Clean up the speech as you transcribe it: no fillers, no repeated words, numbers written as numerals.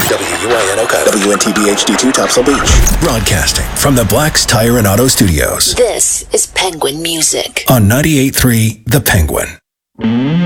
WUIN Okata. WNTB HD2 Topsail Beach. Broadcasting from the Black's Tire and Auto Studios. This is Penguin Music. On 98.3 The Penguin.